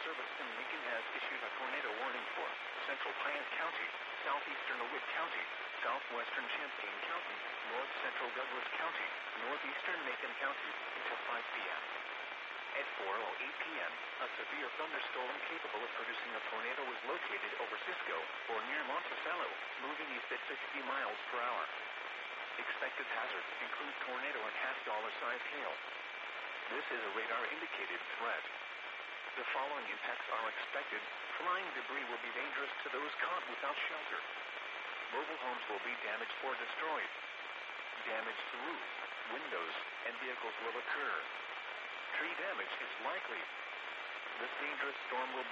Service in Lincoln has issued a tornado warning for central Piatt County, southeastern DeWitt County, southwestern Champaign County, north central Douglas County, northeastern Macon County until 5 p.m. At 4:08 p.m., a severe thunderstorm capable of producing a tornado was located over Cisco or near Monticello, moving east at 60 miles per hour. Expected hazards include tornado and half-dollar-sized hail. This is a radar-indicated threat. The following impacts are expected. Flying debris will be dangerous to those caught without shelter. Mobile homes will be damaged or destroyed. Damage to roofs, windows, and vehicles will occur. Tree damage is likely. This dangerous storm will